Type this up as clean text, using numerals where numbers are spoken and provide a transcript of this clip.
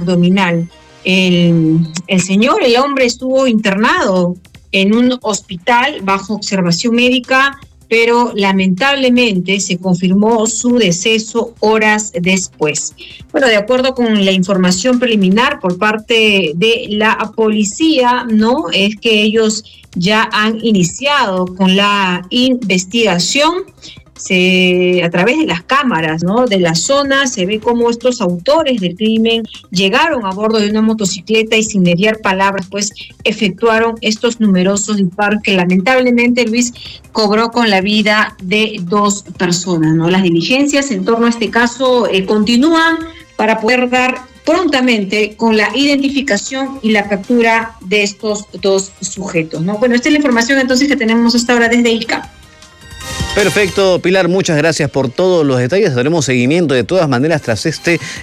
abdominal. El hombre estuvo internado en un hospital bajo observación médica, pero lamentablemente se confirmó su deceso horas después. Bueno, de acuerdo con la información preliminar por parte de la policía, ¿no? Es que ellos ya han iniciado con la investigación. A través de las cámaras, ¿no?, de la zona se ve cómo estos autores del crimen llegaron a bordo de una motocicleta y sin mediar palabras pues efectuaron estos numerosos disparos que lamentablemente, Luis, cobró con la vida de 2 personas, ¿no? Las diligencias en torno a este caso continúan para poder dar prontamente con la identificación y la captura de estos 2 sujetos, ¿no? Bueno, esta es la información entonces que tenemos hasta ahora desde ICA. Perfecto, Pilar, muchas gracias por todos los detalles. Daremos seguimiento de todas maneras tras este